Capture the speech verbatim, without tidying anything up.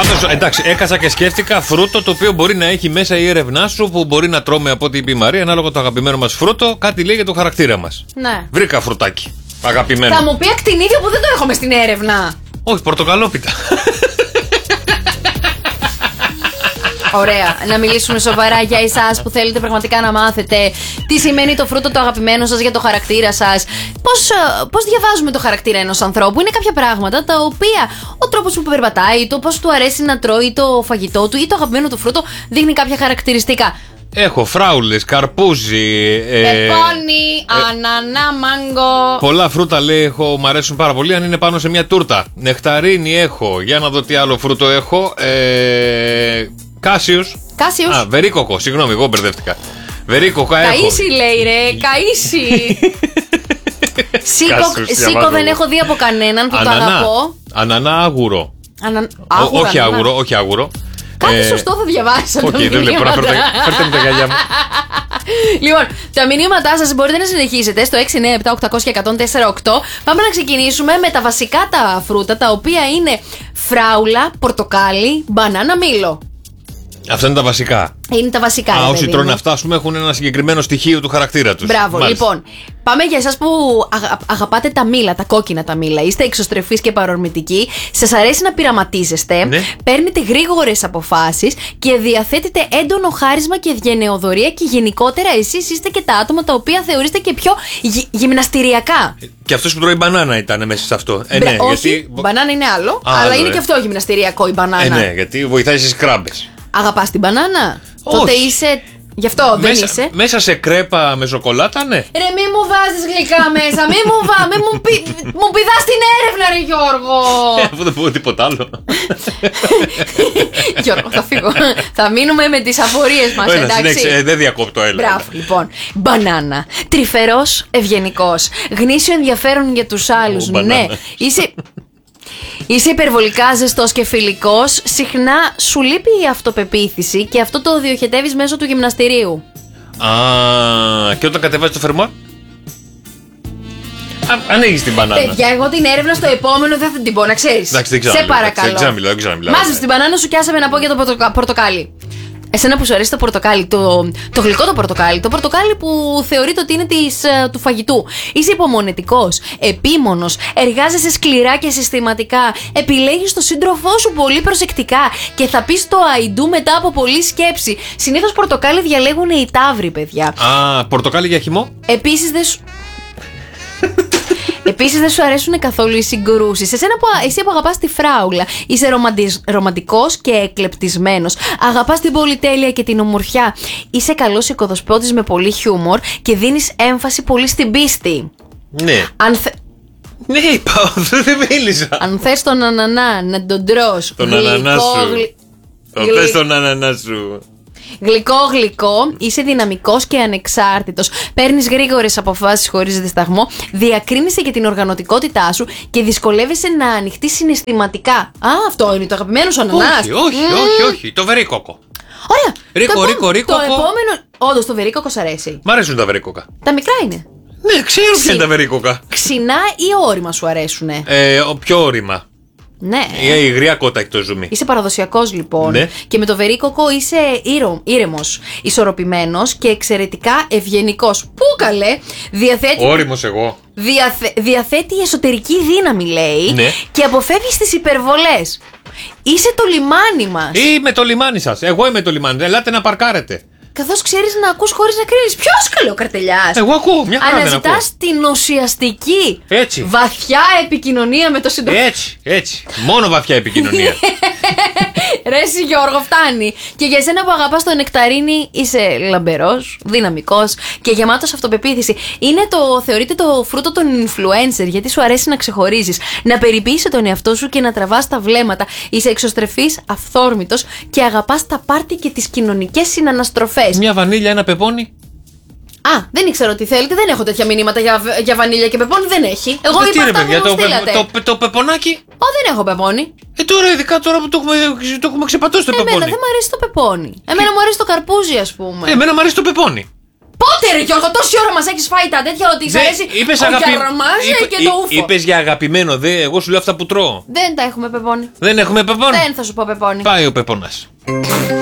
Πάντως, εντάξει, έκασα και σκέφτηκα φρούτο το οποίο μπορεί να έχει μέσα η έρευνά σου, που μπορεί να τρώμε από ό,τι είπε η Μαρία, ανάλογα το αγαπημένο μας φρούτο, κάτι λέει για το χαρακτήρα μας. Ναι. Βρήκα φρουτάκι. Αγαπημένο. Θα μου πει ακτινίδιο που δεν το έχουμε στην έρευνα. Όχι, πορτοκαλόπιτα. Ωραία. Να μιλήσουμε σοβαρά για εσάς που θέλετε πραγματικά να μάθετε τι σημαίνει το φρούτο το αγαπημένο σας για το χαρακτήρα σας. Πώς, πώς διαβάζουμε το χαρακτήρα ενός ανθρώπου. Είναι κάποια πράγματα τα οποία ο τρόπος που περπατάει, το πώς του αρέσει να τρώει το φαγητό του ή το αγαπημένο του φρούτο δείχνει κάποια χαρακτηριστικά. Έχω φράουλες, καρπούζι, ε, πεπόνι, ε, ανανά, μάγκο. Πολλά φρούτα λέει έχω, μου αρέσουν πάρα πολύ αν είναι πάνω σε μια τούρτα. Νεκταρίνη έχω, για να δω τι άλλο φρούτο έχω. Ε, Κάσιος. Κάσιος. Α, βερίκοκο, συγγνώμη, εγώ μπερδεύτηκα. Βερίκοκο έχω. Καΐσι λέει ρε, καΐσι. Σίκο, σίκο δεν έχω δει από κανέναν που ανανά, το αγαπώ. Ανανά άγουρο. Ανα... Άγουρο, όχι ανανά. άγουρο, όχι άγουρο. Κάτι ε, σωστό θα διαβάσει. Όχι, δεν βλέπω. Φέρτε μου τα γυαλιά μου. Λοιπόν, τα μηνύματά σας μπορείτε να συνεχίσετε στο έξι εννιά επτά οκτώ μηδέν μηδέν ένα μηδέν τέσσερα οκτώ. Πάμε να ξεκινήσουμε με τα βασικά τα φρούτα, τα οποία είναι φράουλα, πορτοκάλι, μπανάνα, μήλο. Αυτά είναι τα βασικά. Είναι τα βασικά. Α, όσοι τρώνε αυτά, ας πούμε, έχουν ένα συγκεκριμένο στοιχείο του χαρακτήρα τους. Μπράβο. Μάλιστα. Λοιπόν, πάμε για εσάς που αγα, αγαπάτε τα μήλα, τα κόκκινα τα μήλα. Είστε εξωστρεφείς και παρορμητικοί. Σας αρέσει να πειραματίζεστε. Ναι. Παίρνετε γρήγορες αποφάσεις και διαθέτετε έντονο χάρισμα και ευγενεοδωρία. Και γενικότερα εσείς είστε και τα άτομα τα οποία θεωρείστε και πιο γυ, γυμναστηριακά. Και αυτός που τρώει μπανάνα ήταν μέσα σε αυτό. Ε, ναι, όχι, γιατί... μπανάνα είναι άλλο. Α, άλλο αλλά είναι ε. και αυτό γυμναστηριακό η μπανάνα. Ε, ναι, γιατί βοηθάει στις κράμπες. Αγαπάς την μπανάνα? Όχι. Τότε είσαι. Γι' αυτό δεν μέσα, είσαι. Μέσα σε κρέπα με σοκολάτα, ναι. Ρε, μη μου βάζεις γλυκά μέσα. Μη μου βάζεις. Μη μου, πει, μου πηδάς την έρευνα, ρε Γιώργο. Αφού δεν πω τίποτα άλλο. Γιώργο, θα φύγω. Θα μείνουμε με τις απορίες μας, Ένα, εντάξει. συνέχισε, δεν διακόπτω, έλα. Μπράβο, λοιπόν. Μπανάνα. Τρυφερός, ευγενικός. Γνήσιο ενδιαφέρον για τους άλλους. Ο, ναι. Είσαι. Είσαι υπερβολικά ζεστός και φιλικός. Συχνά σου λείπει η αυτοπεποίθηση και αυτό το διοχετεύεις μέσω του γυμναστηρίου. Α, και όταν κατεβάζεις το φερμόρ. Ανοίγεις την μπανάνα. Παιδιά, εγώ την έρευνα στο επόμενο δεν θα την πω, να ξέρεις. Εντάξει, δεν ξέρω. Σε παρακαλώ. Δεν ξέρω να μιλάω, δεν ξέρω να μιλάω. Μάζεψε την μπανάνα σου και άσε με να πω για το πορτοκα... πορτοκάλι. Εσένα που σου αρέσει το πορτοκάλι, το, το γλυκό το πορτοκάλι, το πορτοκάλι που θεωρείται ότι είναι της, του φαγητού. Είσαι υπομονετικός, επίμονος, εργάζεσαι σκληρά και συστηματικά, επιλέγεις τον σύντροφό σου πολύ προσεκτικά και θα πεις το I do μετά από πολλή σκέψη. Συνήθως πορτοκάλι διαλέγουν οι ταύροι, παιδιά. Α, πορτοκάλι για χυμό. Επίσης δεν σου... Επίσης δεν σου αρέσουν καθόλου οι συγκρούσεις. Εσένα που, εσύ που αγαπάς τη φράουλα, είσαι ρομαντισ, ρομαντικός και εκλεπτισμένος. Αγαπάς την πολυτέλεια και την ομορφιά. Είσαι καλός οικοδοσπότης με πολύ χιούμορ και δίνεις έμφαση πολύ στην πίστη. Ναι. Αν θε... Ναι, είπα, δεν μίλησα. Αν θες τον ανανά να τον τρως. Τον ανανά σου. Γλυ... Το θες τον ανανά σου. Γλυκό, γλυκό, είσαι δυναμικός και ανεξάρτητος. Παίρνεις γρήγορες αποφάσεις χωρίς δισταγμό. Διακρίνεσαι για την οργανωτικότητά σου και δυσκολεύεσαι να ανοιχτείς συναισθηματικά. Α, αυτό είναι το αγαπημένο σου ανανάς. Όχι, όχι, mm. όχι, όχι. Το βερίκοκο. Ωραία. Ρίκο, το ρίκο, ρίκο. Το επόμενο. Όντως, το βερίκοκο σ' αρέσει. Μ' αρέσουν τα βερίκοκα. Τα μικρά είναι. Ναι, ξέρω ποια είναι τα βερίκοκα. Ξινά ή όρημα σου αρέσουνε? Ε, ο πιο όρημα. Ναι. Η υγρία κότα έχει το ζουμί. Είσαι παραδοσιακός λοιπόν. Ναι. Και με το βερίκοκο είσαι ήρεμος, ισορροπημένος και εξαιρετικά ευγενικός. Πού καλέ! Διαθέτει... Όριμος εγώ. Διαθε... Διαθέτει εσωτερική δύναμη, λέει. Ναι. Και αποφεύγεις τις υπερβολές. Είσαι το λιμάνι μας. Είμαι το λιμάνι σας. Εγώ είμαι το λιμάνι. Ελάτε να παρκάρετε. Καθώς ξέρεις να ακούς χωρίς να κρίνεις. Ποιος καλέ ο Καρτελιάς? Εγώ ακούω, μια χαρά δεν ακούω. Αναζητάς την ουσιαστική, έτσι, βαθιά επικοινωνία με το σύντροφο. Έτσι, έτσι. Μόνο βαθιά επικοινωνία. Ρε εσύ Γιώργο, φτάνει. Και για εσένα που αγαπάς το νεκταρίνι, είσαι λαμπερός, δυναμικός και γεμάτος αυτοπεποίθηση. Είναι το, θεωρείται το φρούτο των influencer, γιατί σου αρέσει να ξεχωρίζεις, να περιποιείσαι τον εαυτό σου και να τραβάς τα βλέμματα. Είσαι εξωστρεφής, αυθόρμητος και αγαπάς τα πάρτι και τις κοινωνικές συναναστροφές. Μια βανίλια, ένα πεπόνι. Α, δεν ήξερα τι θέλετε. Δεν έχω τέτοια μηνύματα για, για βανίλια και πεπόνι. Δεν έχει. Εγώ ε, είπα αυτά που μου το, στείλατε. Το, το, το πεπονάκι. Ω, δεν έχω πεπόνι. Ε, τώρα ειδικά τώρα που το έχουμε, το έχουμε ξεπατώσει το Εμένα πεπόνι. δεν μου αρέσει το πεπόνι. Εμένα μου αρέσει το καρπούζι, ας πούμε. Ε, εμένα μου αρέσει το πεπόνι. Πότε ρε Γιώργο, τόση ώρα μας έχεις φάει τα τέτοια ότι σ' αρέσει ο αγαπη... γιαρμάζε είπε... και το ούφο. Είπες για αγαπημένο, δε, εγώ σου λέω αυτά που τρώω. Δεν τα έχουμε πεπόνι. Δεν έχουμε πεπόνι. Δεν θα σου πω πεπόνι. Πάει ο πεπόνας.